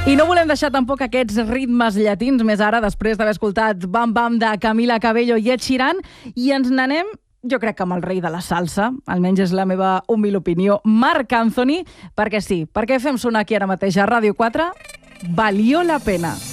I no volem deixar tampoc aquests ritmes llatins, més ara, després d'haver escoltat Bam Bam de Camila Cabello i Ed Sheeran, i ens n'anem, jo crec que amb el rei de la salsa, almenys és la meva humil opinió, Marc Anthony, perquè sí, perquè fem sonar aquí ara mateix a Ràdio 4, Valió la pena.